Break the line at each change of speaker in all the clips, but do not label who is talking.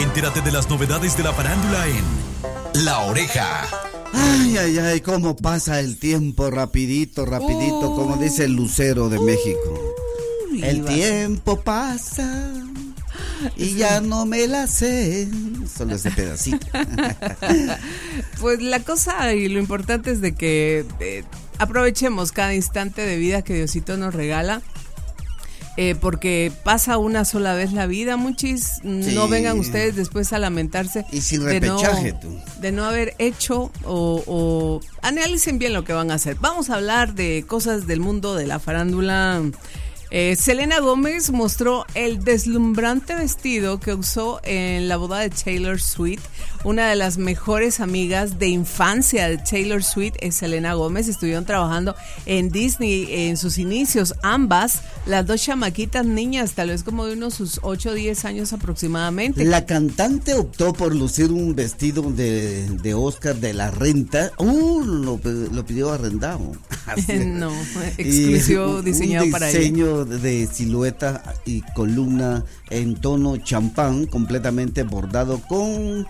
Entérate de las novedades de la farándula en La Oreja.
Ay, cómo pasa el tiempo, rapidito, como dice el lucero de México. El tiempo pasa y ya no me la sé. Solo ese pedacito.
Pues la cosa y lo importante es de que aprovechemos cada instante de vida que Diosito nos regala. Porque pasa una sola vez la vida, muchis. Sí. No vengan ustedes después a lamentarse.
Y sin repechaje,
de no haber hecho o analicen bien lo que van a hacer. Vamos a hablar de cosas del mundo de la farándula. Selena Gómez mostró el deslumbrante vestido que usó en la boda de Taylor Swift. Una de las mejores amigas de infancia de Taylor Swift es Selena Gómez. Estuvieron trabajando en Disney en sus inicios, ambas, las dos chamaquitas niñas, tal vez como de unos sus 8 o 10 años aproximadamente.
La cantante optó por lucir un vestido de Oscar de la Renta. Lo pidió arrendado.
No, exclusivo diseñado para ella.
Diseño de silueta y columna en tono champán, completamente bordado con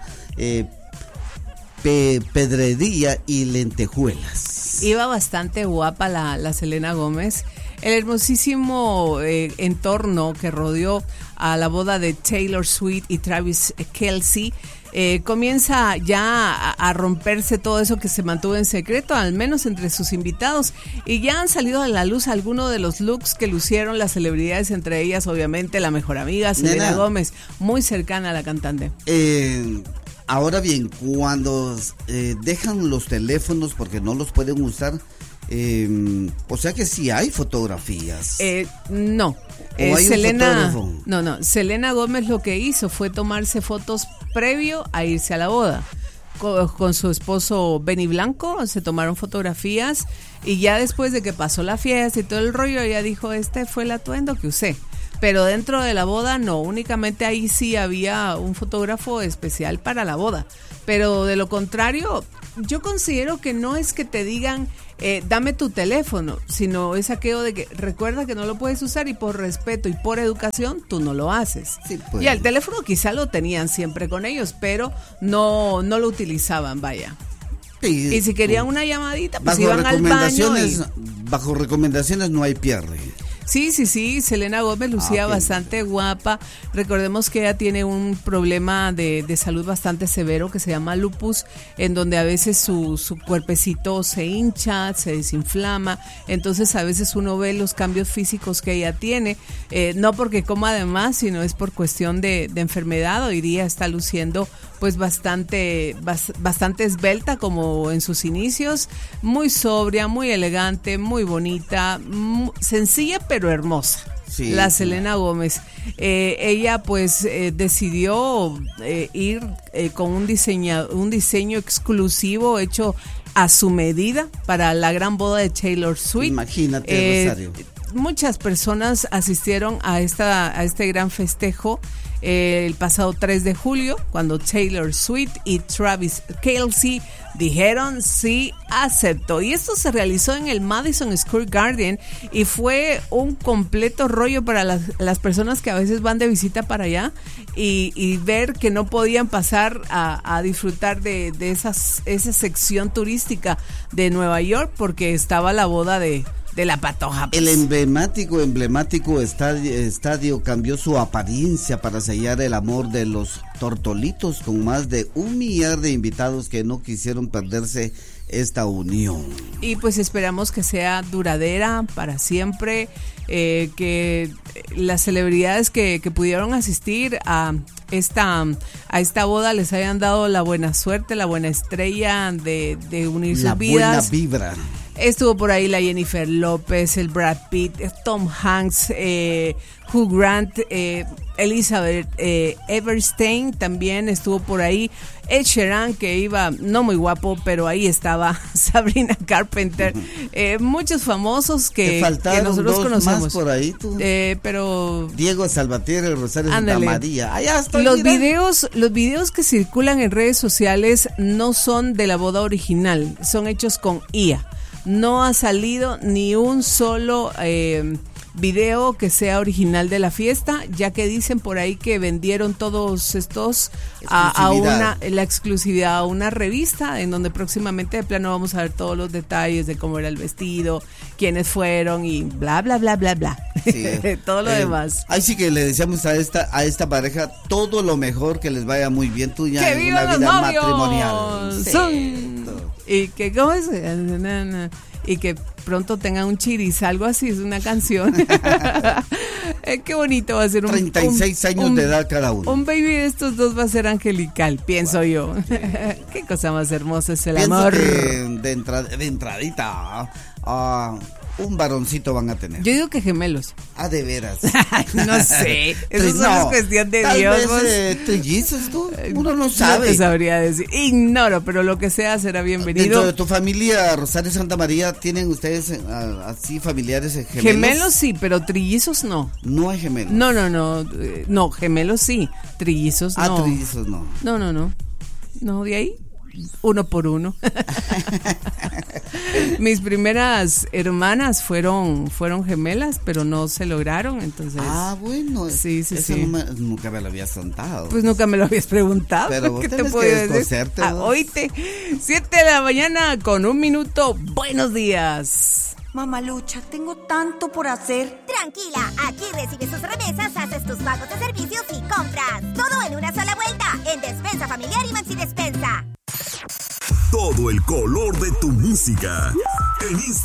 pedrería y lentejuelas.
Iba bastante guapa la Selena Gómez. El hermosísimo entorno que rodeó a la boda de Taylor Swift y Travis Kelce comienza ya a romperse todo eso que se mantuvo en secreto, al menos entre sus invitados, y ya han salido a la luz algunos de los looks que lucieron las celebridades, entre ellas obviamente la mejor amiga Selena Gómez, muy cercana a la cantante.
Ahora bien, cuando dejan los teléfonos porque no los pueden usar, o sea que sí hay fotografías.
No. Selena Gómez lo que hizo fue tomarse fotos previo a irse a la boda. Con su esposo Benny Blanco se tomaron fotografías y ya después de que pasó la fiesta y todo el rollo, ella dijo, este fue el atuendo que usé. Pero dentro de la boda no, únicamente ahí sí había un fotógrafo especial para la boda. Pero de lo contrario, yo considero que no es que te digan dame tu teléfono, sino es aquello de que recuerda que no lo puedes usar y por respeto y por educación tú no lo haces. Sí, pues. Y el teléfono quizá lo tenían siempre con ellos, pero no lo utilizaban, vaya. Sí, y si querían una llamadita, pues iban al baño.
Bajo recomendaciones no hay pierde.
Sí, Selena Gómez lucía bastante guapa. Recordemos que ella tiene un problema de salud bastante severo que se llama lupus, en donde a veces su cuerpecito se hincha, se desinflama, entonces a veces uno ve los cambios físicos que ella tiene, no porque coma de más, sino es por cuestión de enfermedad. Hoy día está luciendo pues bastante esbelta como en sus inicios, muy sobria, muy elegante, muy bonita, sencilla pero hermosa. Sí, la Selena Gómez. Ella pues decidió ir con un diseño exclusivo hecho a su medida para la gran boda de Taylor Swift.
Imagínate, Rosario.
Muchas personas asistieron a este gran festejo el pasado 3 de julio, cuando Taylor Swift y Travis Kelce dijeron sí, acepto. Y esto se realizó en el Madison Square Garden y fue un completo rollo para las personas que a veces van de visita para allá y ver que no podían pasar a disfrutar de esa sección turística de Nueva York porque estaba la boda de la patoja. Pues.
El emblemático estadio cambió su apariencia para sellar el amor de los tortolitos con más de 1 millar de invitados que no quisieron perderse esta unión.
Y pues esperamos que sea duradera para siempre, que las celebridades que pudieron asistir a esta boda les hayan dado la buena suerte, la buena estrella de unir sus vidas.
La buena vibra.
Estuvo por ahí la Jennifer López, el Brad Pitt, Tom Hanks, Hugh Grant, Elizabeth Everstein también estuvo por ahí, Ed Sheeran, que iba no muy guapo, pero ahí estaba Sabrina Carpenter, muchos famosos que nosotros conocemos.
Más por ahí, tú.
Pero
Diego Salvatierra, Rosario Santa María. Allá estoy.
Los videos que circulan en redes sociales no son de la boda original, son hechos con IA. No ha salido ni un solo video que sea original de la fiesta, ya que dicen por ahí que vendieron todos estos la exclusividad a una revista en donde próximamente de plano vamos a ver todos los detalles de cómo era el vestido, quiénes fueron y bla bla bla bla bla. Sí, todo lo demás.
Ahí sí que le deseamos a esta pareja todo lo mejor, que les vaya muy bien, tú ya en una vida matrimonial.
Sí. Y que ¿cómo es? Y que pronto tengan un chiris, algo así, es una canción. Qué bonito va a ser
36 años de edad cada uno.
Un baby de estos dos va a ser angelical, pienso yo. Qué cosa más hermosa es el
Pienso
amor.
Que de entradita, un varoncito van a tener.
Yo digo que gemelos.
De veras.
No sé, eso es cuestión de Dios.
Tal vez trillizos, tú, uno no sabe.
No te sabría decir, ignoro, pero lo que sea será bienvenido.
Dentro de tu familia, Rosario Santa María, ¿tienen ustedes así familiares gemelos?
Gemelos sí, pero trillizos no.
No hay gemelos.
No, gemelos sí, trillizos no.
Trillizos no.
No, de ahí, uno por uno. Mis primeras hermanas fueron gemelas, pero no se lograron, entonces.
Bueno.
Sí.
Eso nunca me lo habías contado.
Pues nunca me lo habías preguntado.
Pero
¿qué te puedo decir? Oíste, 7 de la mañana con 1 minuto. Buenos días.
Mamalucha, tengo tanto por hacer.
Tranquila, aquí recibes tus remesas, haces tus pagos de servicios y compras. Todo en una sola vuelta, en Despensa Familiar y Maxi Despensa.
Todo el color de tu música. En